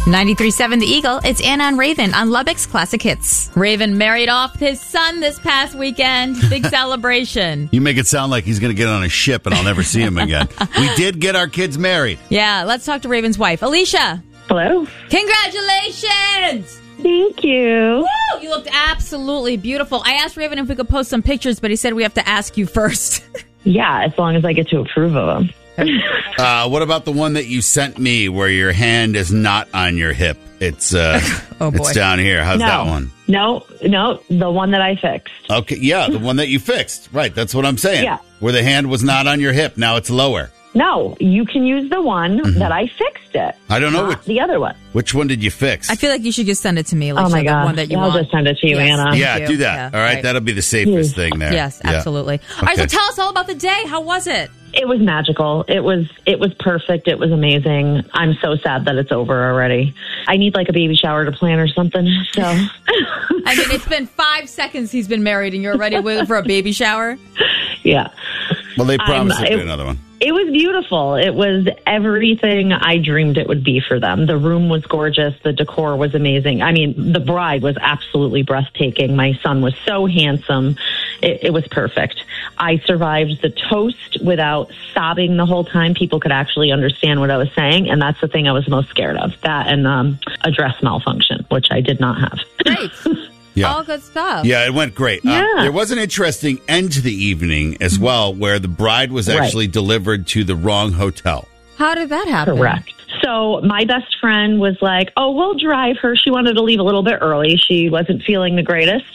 93.7 The Eagle, it's Anna and Raven on Lubbock's Classic Hits. Raven married off his son this past weekend. Big celebration. You make it sound like he's going to get on a ship and I'll never see him again. We did get our kids married. Yeah, let's talk to Raven's wife, Alicia. Hello. Congratulations! Thank you. Woo! You looked absolutely beautiful. I asked Raven if we could post some pictures, but he said we have to ask you first. Yeah, as long as I get to approve of them. What about the one that you sent me where your hand is not on your hip? It's it's down here. How's that one? No, the one that I fixed. Okay, yeah, the one that you fixed. Right, that's what I'm saying. Yeah. Where the hand was not on your hip, now it's lower. No, you can use the one that I fixed it. I don't know the other one. Which one did you fix? I feel like you should just send it to me. Alicia, Oh my God. The one that you I'll want. just send it to you, Yes. Anna. Yeah, you. do that. Yeah, All right, that'll be the safest thing there. Yes, Yeah. absolutely. All right, so Okay. tell us all about the day. How was it? It was magical. It was perfect. It was amazing. I'm so sad that it's over already. I need like a baby shower to plan or something. So I mean, it's been 5 seconds he's been married and you're ready for a baby shower? yeah. Well, they promised to do another one. It was beautiful. It was everything I dreamed it would be for them. The room was gorgeous. The decor was amazing. I mean, the bride was absolutely breathtaking. My son was so handsome. It was perfect. I survived the toast without sobbing the whole time. People could actually understand what I was saying, and that's the thing I was most scared of. That and a dress malfunction, which I did not have. Great. Yeah. All good stuff. Yeah, it went great. Yeah. There was an interesting end to the evening as well, where the bride was actually delivered to the wrong hotel. How did that happen? Correct. So my best friend was like, oh, we'll drive her. She wanted to leave a little bit early. She wasn't feeling the greatest.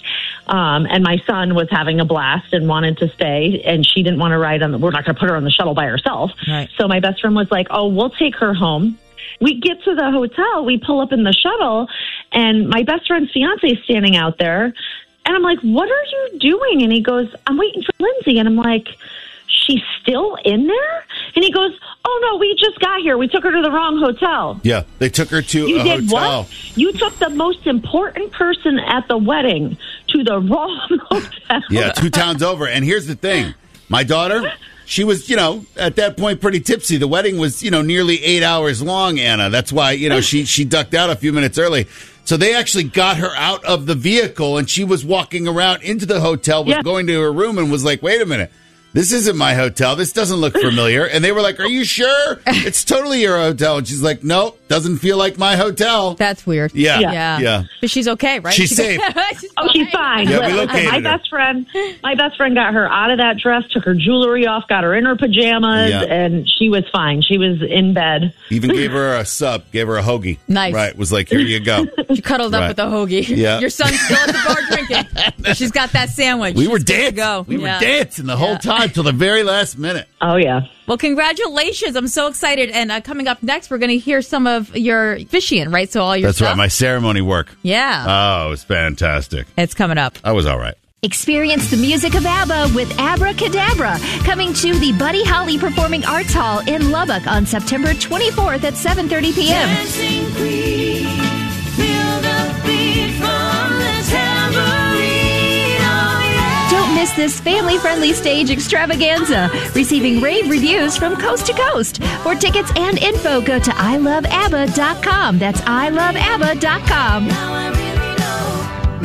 And my son was having a blast and wanted to stay. And she didn't want to ride on we're not going to put her on the shuttle by herself. Right. So my best friend was like, oh, we'll take her home. We get to the hotel. We pull up in the shuttle. And my best friend's fiance is standing out there. And I'm like, what are you doing? And he goes, I'm waiting for Lindsay. And I'm like, she's still in there? And he goes, oh, no, we just got here. We took her to the wrong hotel. Yeah, they took her to You a did hotel. what? You took the most important person at the wedding to the wrong hotel. Yeah, 2 towns over. And here's the thing. My daughter, she was, at that point pretty tipsy. The wedding was, nearly 8 hours long, Anna. That's why, she ducked out a few minutes early. So they actually got her out of the vehicle, and she was walking around into the hotel, was going to her room, and was like, wait a minute. This isn't my hotel. This doesn't look familiar. And they were like, are you sure? It's totally your hotel. And she's like, nope, doesn't feel like my hotel. That's weird. Yeah. But she's okay, right? She's safe. She's fine. Yeah, we Look, located my best friend got her out of that dress, took her jewelry off, got her in her pajamas, and she was fine. She was in bed. Even gave her a sub, gave her a hoagie. Nice. Right, was like, here you go. She cuddled up with a hoagie. Yeah. Your son's still at the bar drinking. She's got that sandwich. We were She's good to dancing. go. We were dancing the whole time till the very last minute. Oh, yeah. Well, congratulations. I'm so excited. And coming up next, we're going to hear some of your officiant, right? So all your That's stuff. right, my ceremony work. Yeah. Oh, it was fantastic. It's coming up. I was all right. Experience the music of ABBA with Abracadabra, coming to the Buddy Holly Performing Arts Hall in Lubbock on September 24th at 7:30 p.m. Dancing Queen, feel the beat from the tambourine, oh yeah. Don't miss this family-friendly stage extravaganza, receiving rave reviews from coast to coast. For tickets and info, go to iloveabba.com. That's iloveabba.com. Now I really know,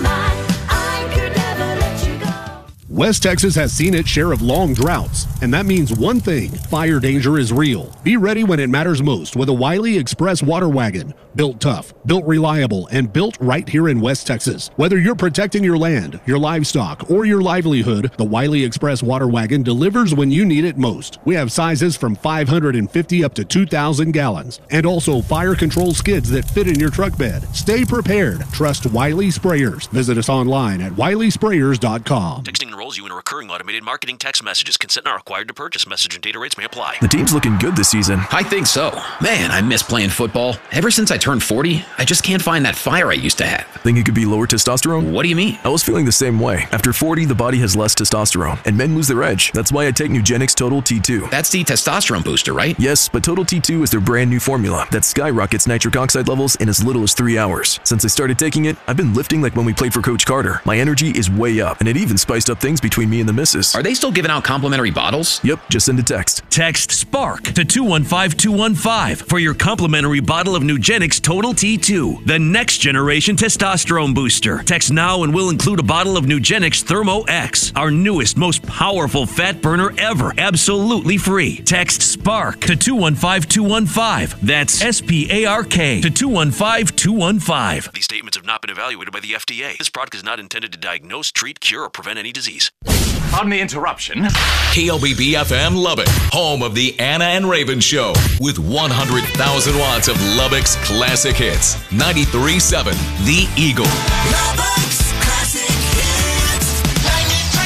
I could never let you go. West Texas has seen its share of long droughts, and that means one thing: fire danger is real. Be ready when it matters most with a Wiley Express water wagon. Built tough, built reliable, and built right here in West Texas. Whether you're protecting your land, your livestock, or your livelihood, the Wiley Express water wagon delivers when you need it most. We have sizes from 550 up to 2,000 gallons, and also fire control skids that fit in your truck bed. Stay prepared. Trust Wiley Sprayers. Visit us online at wileysprayers.com. Texting enrolls you in a recurring automated marketing text messages. Consent not required to purchase. Message and data rates may apply. The team's looking good this season. I think so. Man, I miss playing football. Ever since I turned 40, I just can't find that fire I used to have. Think it could be lower testosterone? What do you mean? I was feeling the same way. After 40, the body has less testosterone, and men lose their edge. That's why I take Nugenix Total T2. That's the testosterone booster, right? Yes, but Total T2 is their brand new formula that skyrockets nitric oxide levels in as little as 3 hours. Since I started taking it, I've been lifting like when we played for Coach Carter. My energy is way up, and it even spiced up things between me and the missus. Are they still giving out complimentary bottles? bottles? Yep, just send a text. Text SPARK to 215215 for your complimentary bottle of Nugenix Total T2, the next generation testosterone booster. Text now and we'll include a bottle of Nugenix Thermo X, our newest, most powerful fat burner ever, absolutely free. Text SPARK to 215215. That's SPARK to 215215. These statements have not been evaluated by the FDA. This product is not intended to diagnose, treat, cure, or prevent any disease. Pardon the interruption. KLBB FM Lubbock, home of the Anna and Raven Show, with 100,000 watts of Lubbock's classic hits. 93.7 The Eagle. Lubbock's classic hits.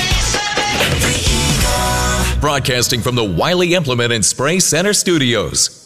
93.7 The Eagle. Broadcasting from the Wiley Implement and Spray Center studios.